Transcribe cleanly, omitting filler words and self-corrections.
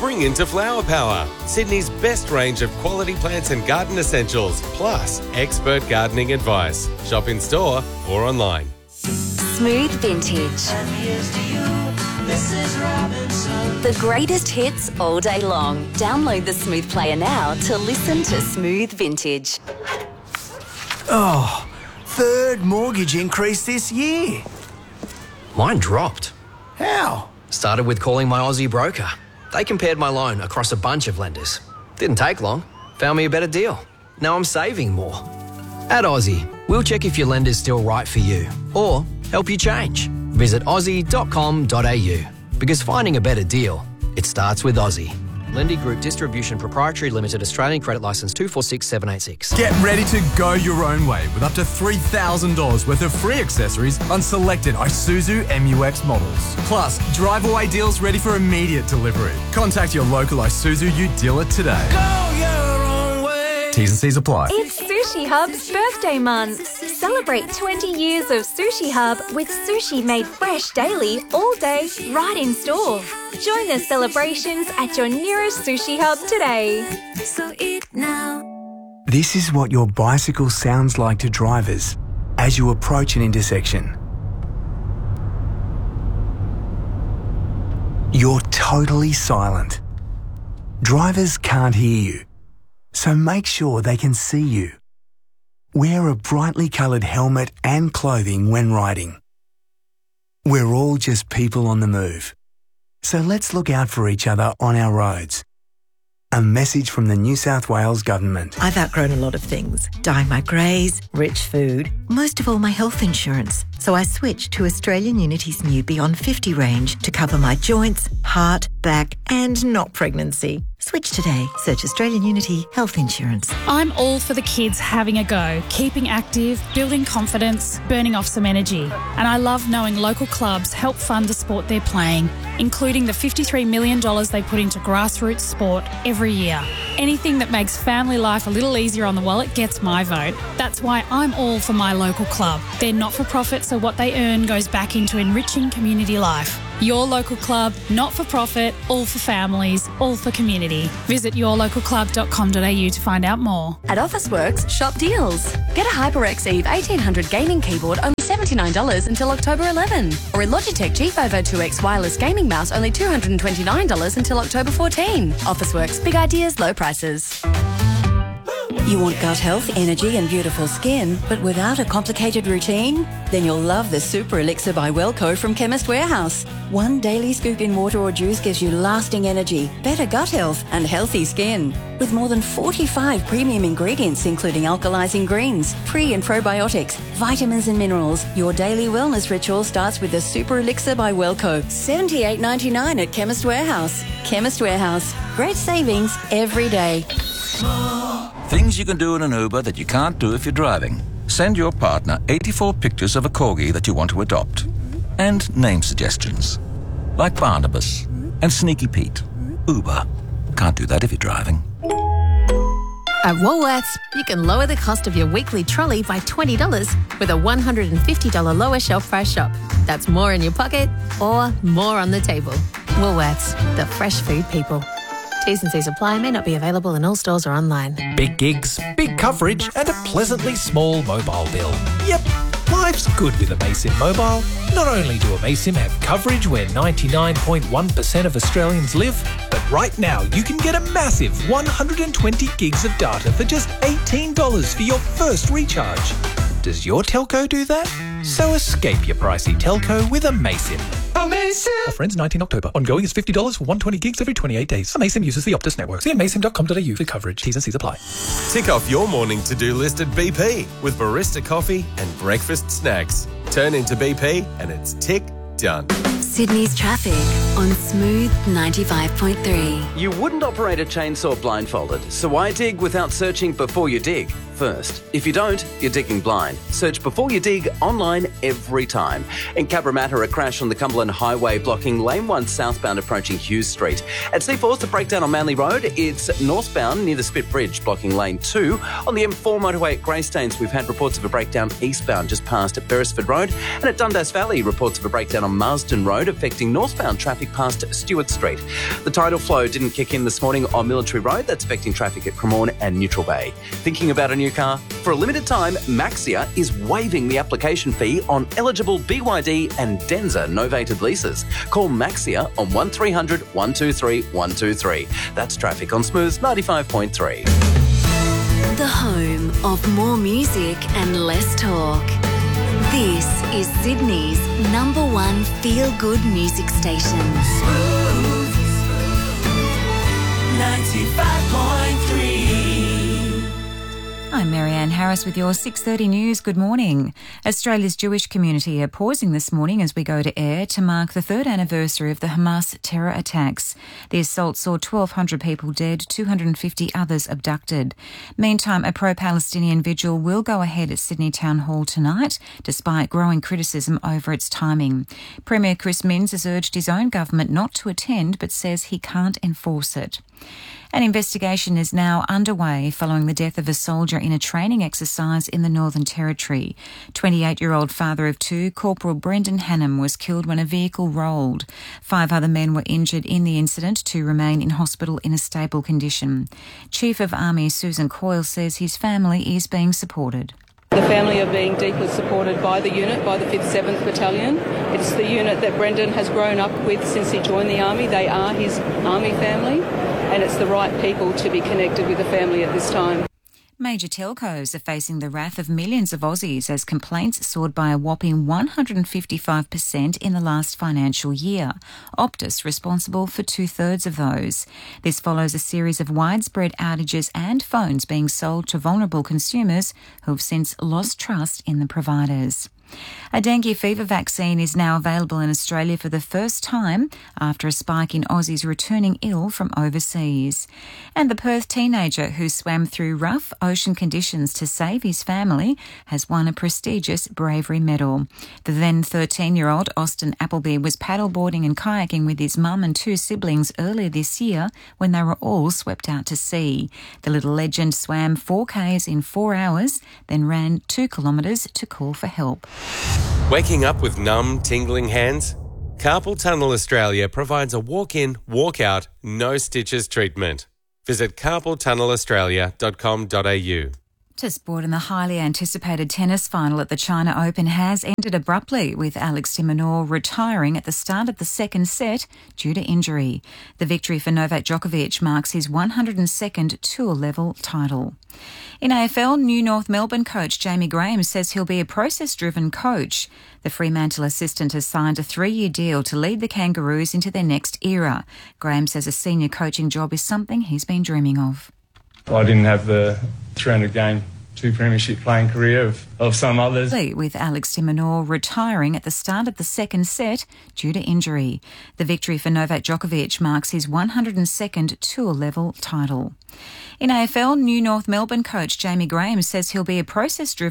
spring into Flower Power, Sydney's best range of quality plants and garden essentials, plus expert gardening advice. Shop in store or online. Smooth Vintage. And here's to you, Mrs. Robinson. The greatest hits all day long. Download the Smooth Player now to listen to Smooth Vintage. Oh, third mortgage increase this year. Mine dropped. How? Started with calling my Aussie broker. They compared my loan across a bunch of lenders. Didn't take long. Found me a better deal. Now I'm saving more. At Aussie, we'll check if your lender's still right for you or help you change. Visit aussie.com.au because finding a better deal, it starts with Aussie. Lendy Group Distribution Proprietary Limited, Australian Credit Licence 246786. Get ready to go your own way with up to $3,000 worth of free accessories on selected Isuzu MU-X models. Plus, drive-away deals ready for immediate delivery. Contact your local Isuzu Ute dealer today. Go your own way. T's and C's apply. It's Sushi Hub's birthday month. Celebrate 20 years of Sushi Hub with sushi made fresh daily, all day, right in store. Join the celebrations at your nearest Sushi Hub today. So eat now. This is what your bicycle sounds like to drivers as you approach an intersection. You're totally silent. Drivers can't hear you, so make sure they can see you. Wear a brightly coloured helmet and clothing when riding. We're all just people on the move, so let's look out for each other on our roads. A message from the New South Wales Government. I've outgrown a lot of things. Dyeing my greys, rich food, most of all my health insurance. So I switched to Australian Unity's new Beyond 50 range to cover my joints, heart, back and not pregnancy. Switch today. Search Australian Unity Health Insurance. I'm all for the kids having a go, keeping active, building confidence, burning off some energy. And I love knowing local clubs help fund the sport they're playing, including the $53 million they put into grassroots sport every year. Anything that makes family life a little easier on the wallet gets my vote. That's why I'm all for my local club. They're not-for-profit, so what they earn goes back into enriching community life. Your local club, not-for-profit, all for families, all for community. Visit yourlocalclub.com.au to find out more. At Officeworks, shop deals. Get a HyperX Eve 1800 gaming keyboard only $79 until October 11. Or a Logitech G502X wireless gaming mouse only $229 until October 14. Officeworks, big ideas, low prices. You want gut health, energy and beautiful skin, but without a complicated routine? Then you'll love the Super Elixir by Wellco from Chemist Warehouse. One daily scoop in water or juice gives you lasting energy, better gut health and healthy skin. With more than 45 premium ingredients including alkalizing greens, pre and probiotics, vitamins and minerals, your daily wellness ritual starts with the Super Elixir by Wellco. $78.99 at Chemist Warehouse. Chemist Warehouse. Great savings every day. Things you can do in an Uber that you can't do if you're driving. Send your partner 84 pictures of a corgi that you want to adopt. And name suggestions. Like Barnabas and Sneaky Pete. Uber. Can't do that if you're driving. At Woolworths, you can lower the cost of your weekly trolley by $20 with a $150 lower shelf price shop. That's more in your pocket or more on the table. Woolworths, the fresh food people. T's and C's apply, may not be available in all stores or online. Big gigs, big coverage and a pleasantly small mobile bill. Yep, life's good with Amaysim Mobile. Not only do Amaysim have coverage where 99.1% of Australians live, but right now you can get a massive 120 gigs of data for just $18 for your first recharge. Does your telco do that? So escape your pricey telco with Amaysim. Amazing! Offer ends 19 October. Ongoing is $50 for 120 gigs every 28 days. Amaysim uses the Optus network. See amaysim.com.au for coverage. T's and C's apply. Tick off your morning to-do list at BP with barista coffee and breakfast snacks. Turn into BP and it's tick done. Sydney's traffic on Smooth 95.3. You wouldn't operate a chainsaw blindfolded, so why dig without searching before you dig? First, if you don't, you're digging blind. Search Before You Dig online every time. In Cabramatta, a crash on the Cumberland Highway blocking lane 1 southbound approaching Hughes Street. At C4's the breakdown on Manly Road, it's northbound near the Spit Bridge blocking lane 2. On the M4 motorway at Greystanes, we've had reports of a breakdown eastbound just past at Beresford Road. And at Dundas Valley, reports of a breakdown on Marsden Road Road, affecting northbound traffic past Stewart Street. The tidal flow didn't kick in this morning on Military Road. That's affecting traffic at Cremorne and Neutral Bay. Thinking about a new car? For a limited time, Maxia is waiving the application fee on eligible BYD and Denza novated leases. Call Maxia on 1300 123 123. That's traffic on Smooth 95.3. The home of more music and less talk. This is Sydney's #1 feel-good music station. Smooth 95.3. I'm Marianne Harris with your 6:30 news. Good morning. Australia's Jewish community are pausing this morning as we go to air to mark the 3rd anniversary of the Hamas terror attacks. The assault saw 1,200 people dead, 250 others abducted. Meantime, a pro-Palestinian vigil will go ahead at Sydney Town Hall tonight, despite growing criticism over its timing. Premier Chris Minns has urged his own government not to attend, but says he can't enforce it. An investigation is now underway following the death of a soldier in a training exercise in the Northern Territory. 28-year-old father of 2, Corporal Brendan Hannam, was killed when a vehicle rolled. 5 other men were injured in the incident to remain in hospital in a stable condition. Chief of Army Susan Coyle says his family is being supported. The family are being deeply supported by the unit, by the 5th 7th Battalion. It's the unit that Brendan has grown up with since he joined the Army. They are his Army family, and it's the right people to be connected with the family at this time. Major telcos are facing the wrath of millions of Aussies as complaints soared by a whopping 155% in the last financial year. Optus responsible for 2/3 of those. This follows a series of widespread outages and phones being sold to vulnerable consumers who have since lost trust in the providers. A dengue fever vaccine is now available in Australia for the first time after a spike in Aussies returning ill from overseas. And the Perth teenager who swam through rough ocean conditions to save his family has won a prestigious bravery medal. The then 13-year-old Austin Appleby was paddleboarding and kayaking with his mum and 2 siblings earlier this year when they were all swept out to sea. The little legend swam 4 Ks in 4 hours, then ran 2 kilometres to call for help. Waking up with numb, tingling hands? Carpal Tunnel Australia provides a walk-in, walk-out, no stitches treatment. Visit carpaltunnelaustralia.com.au. To sport, and the highly anticipated tennis final at the China Open has ended abruptly, with Alex de Minaur retiring at the start of the second set due to injury. The victory for Novak Djokovic marks his 102nd tour-level title. In AFL, new North Melbourne coach Jamie Graham says he'll be a process-driven coach. The Fremantle assistant has signed a 3-year deal to lead the Kangaroos into their next era. Graham says a senior coaching job is something he's been dreaming of. I didn't have the 300-game 2 premiership playing career of some others. With Alex de Minaur retiring at the start of the second set due to injury. The victory for Novak Djokovic marks his 102nd tour-level title. In AFL, new North Melbourne coach Jamie Graham says he'll be a process-driven